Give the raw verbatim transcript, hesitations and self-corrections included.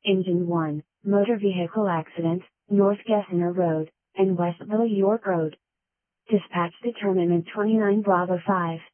Engine one, motor vehicle accident, North Gessner Road, and Westville York Road. Dispatch determinant twenty-nine Bravo five.